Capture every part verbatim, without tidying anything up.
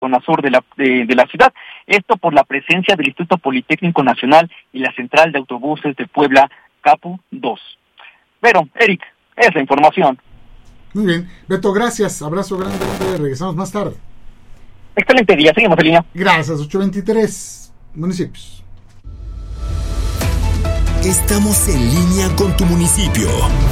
zona sur de la de, de la ciudad. Esto por la presencia del Instituto Politécnico Nacional y la Central de Autobuses de Puebla, Capu dos. Pero, Eric, es la información. Muy bien. Beto, gracias. Abrazo grande. Regresamos más tarde. Excelente día. Seguimos en línea. Gracias. ocho veintitrés municipios. Estamos en línea con tu municipio.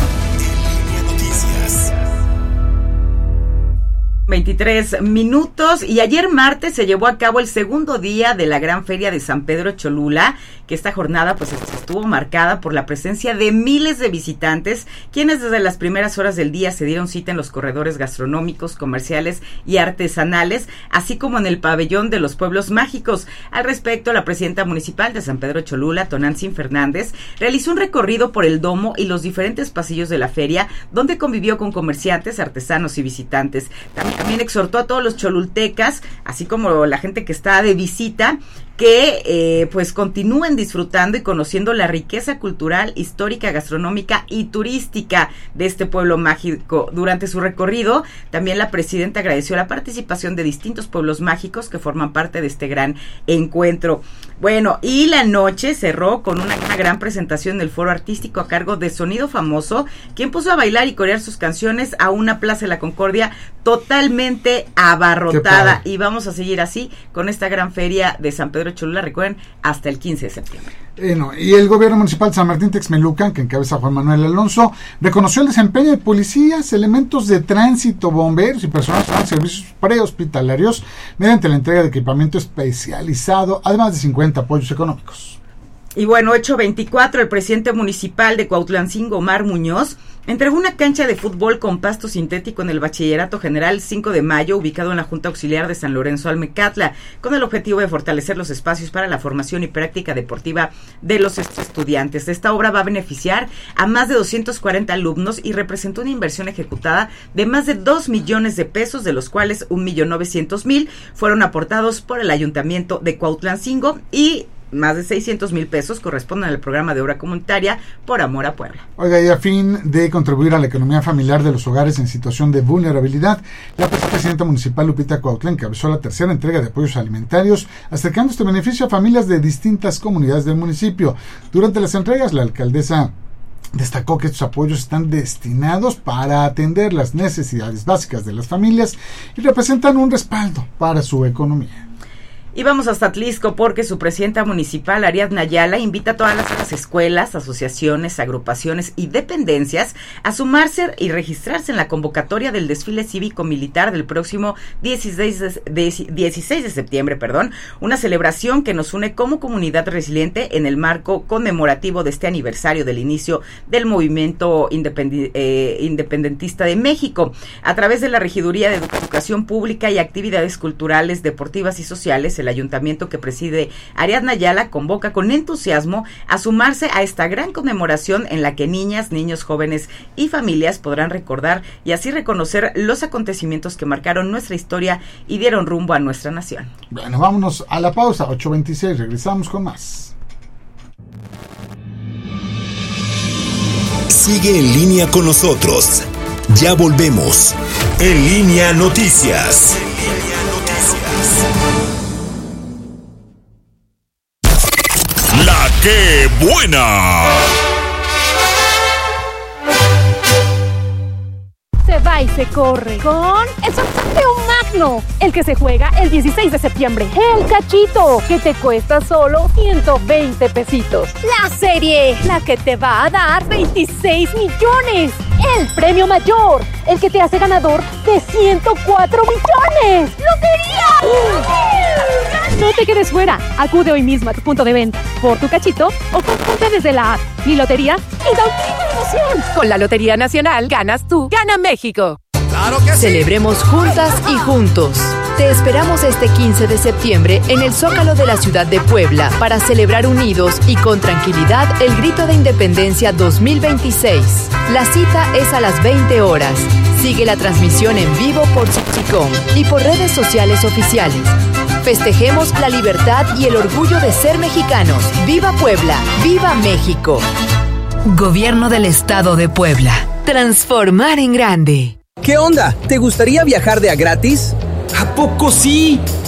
veintitrés minutos, y ayer martes se llevó a cabo el segundo día de la Gran Feria de San Pedro Cholula, que esta jornada pues estuvo marcada por la presencia de miles de visitantes, quienes desde las primeras horas del día se dieron cita en los corredores gastronómicos, comerciales y artesanales, así como en el pabellón de los pueblos mágicos. Al respecto, la presidenta municipal de San Pedro Cholula, Tonantzin Fernández, realizó un recorrido por el domo y los diferentes pasillos de la feria, donde convivió con comerciantes, artesanos y visitantes. También También exhortó a todos los cholultecas, así como la gente que está de visita, que eh, pues continúen disfrutando y conociendo la riqueza cultural, histórica, gastronómica y turística de este pueblo mágico. Durante su recorrido, también la presidenta agradeció la participación de distintos pueblos mágicos que forman parte de este gran encuentro. Bueno, y la noche cerró con una, una gran presentación del foro artístico a cargo de Sonido Famoso, quien puso a bailar y corear sus canciones a una Plaza de la Concordia totalmente abarrotada. Y vamos a seguir así con esta gran feria de San Pedro Cholula, recuerden, hasta el quince de septiembre. Eh, no, y el gobierno municipal de San Martín Texmelucan, que encabeza Juan Manuel Alonso, reconoció el desempeño de policías, elementos de tránsito, bomberos y personas de servicios prehospitalarios mediante la entrega de equipamiento especializado, además de cincuenta apoyos económicos. Y bueno, ocho veinticuatro, el presidente municipal de Cuautlancingo, Omar Muñoz, entregó una cancha de fútbol con pasto sintético en el Bachillerato General cinco de mayo, ubicado en la Junta Auxiliar de San Lorenzo Almecatla, con el objetivo de fortalecer los espacios para la formación y práctica deportiva de los estudiantes. Esta obra va a beneficiar a más de doscientos cuarenta alumnos y representó una inversión ejecutada de más de dos millones de pesos, de los cuales un millón novecientos mil fueron aportados por el Ayuntamiento de Cuautlancingo y más de seiscientos mil pesos corresponden al programa de obra comunitaria Por Amor a Puebla. Oiga, y a fin de contribuir a la economía familiar de los hogares en situación de vulnerabilidad, la presidenta municipal Lupita Cuautla encabezó la tercera entrega de apoyos alimentarios, acercando este beneficio a familias de distintas comunidades del municipio. Durante las entregas, la alcaldesa destacó que estos apoyos están destinados para atender las necesidades básicas de las familias y representan un respaldo para su economía. Y vamos hasta Atlisco porque su presidenta municipal, Ariadna Ayala, invita a todas las escuelas, asociaciones, agrupaciones y dependencias a sumarse y registrarse en la convocatoria del desfile cívico-militar del próximo dieciséis de septiembre, perdón, una celebración que nos une como comunidad resiliente en el marco conmemorativo de este aniversario del inicio del movimiento independi- eh, independentista de México. A través de la Regiduría de Educación Pública y Actividades Culturales, Deportivas y Sociales, el ayuntamiento que preside Ariadna Ayala convoca con entusiasmo a sumarse a esta gran conmemoración en la que niñas, niños, jóvenes y familias podrán recordar y así reconocer los acontecimientos que marcaron nuestra historia y dieron rumbo a nuestra nación. Bueno, vámonos a la pausa, ocho veintiséis, regresamos con más. Sigue en línea con nosotros. Ya volvemos. En Línea Noticias. La que buena. Se va y se corre con el sorteo magno, el que se juega el dieciséis de septiembre. El cachito, que te cuesta solo ciento veinte pesitos. La serie, la que te va a dar veintiséis millones. El premio mayor, el que te hace ganador de ciento cuatro millones. ¡Lotería! No te quedes fuera. Acude hoy mismo a tu punto de venta por tu cachito o compra desde la app Mi Lotería y da una emoción. Con la Lotería Nacional ganas tú, gana México. ¡Claro que sí! Celebremos juntas y juntos. Te esperamos este quince de septiembre en el Zócalo de la ciudad de Puebla para celebrar unidos y con tranquilidad el Grito de Independencia dos mil veintiséis. La cita es a las veinte horas. Sigue la transmisión en vivo por Chichicom y por redes sociales oficiales. Festejemos la libertad y el orgullo de ser mexicanos. ¡Viva Puebla! ¡Viva México! Gobierno del Estado de Puebla. Transformar en grande. ¿Qué onda? ¿Te gustaría viajar de a gratis? ¿A poco sí?